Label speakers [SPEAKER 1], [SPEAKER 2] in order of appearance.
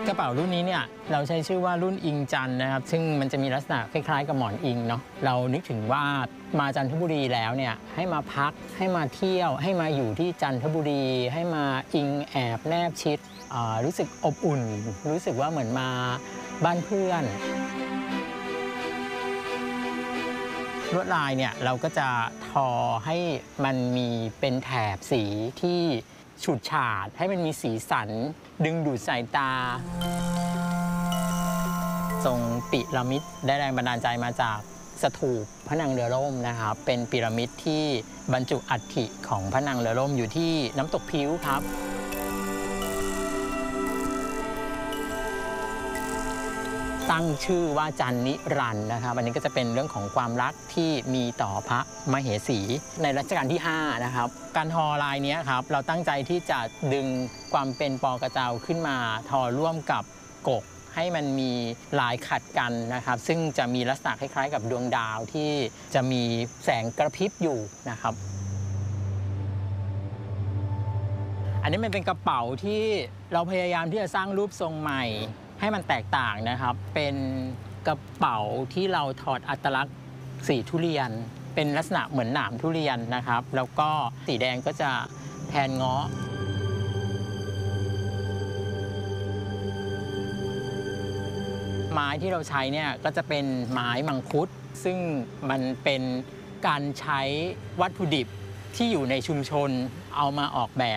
[SPEAKER 1] กระเป๋ารุ่นนี้เนี่ยเราใช้ชื่อว่ารุ่นอิงจันนะครับซึ่งมันจะมีลักษณะคล้ายๆกับหมอนอิงเนาะเรานึกถึงว่ามาจันทบุรีแล้วเนี่ยให้มาพักให้มาเที่ยวให้มาอยู่ที่จันทบุรีให้มาอิงแอบแนบชิดรู้สึกอบอุ่นรู้สึกว่าเหมือนมาบ้านเพื่อนลวดลายเนี่ยเราก็จะทอให้มันมีเป็นแถบสีที่ฉูดฉาดให้มันมีสีสันดึงดูดสายตาทรงปิรามิดได้แรงบันดาลใจมาจากสถูปพระนางเรือล่มนะครับเป็นพีระมิดที่บรรจุอัฐิของพระนางเรือล่มอยู่ที่น้ำตกพิ้วครับตั้งชื่อว่าจันนิรันดร์นะครับอันนี้ก็จะเป็นเรื่องของความรักที่มีต่อพระมเหสีในรัชกาลที่5นะครับการทอลายนี้ครับเราตั้งใจที่จะดึงความเป็นปอกระเจ้าขึ้นมาทอร่วมกับกกให้มันมีลายขัดกันนะครับซึ่งจะมีลักษณะคล้ายๆกับดวงดาวที่จะมีแสงกระพริบอยู่นะครับอันนี้มันเป็นกระเป๋าที่เราพยายามที่จะสร้างรูปทรงใหม่ให้มันแตกต่างนะครับเป็นกระเป๋าที่เราถอดอัตลักษณ์สีทุเรียนเป็นลักษณะเหมือนหนามทุเรียนนะครับแล้วก็สีแดงก็จะแทนเงาะไม้ที่เราใช้เนี่ยก็จะเป็นไม้มังคุดซึ่งมันเป็นการใช้วัตถุดิบที่อยู่ในชุมชนเอามาออกแบบ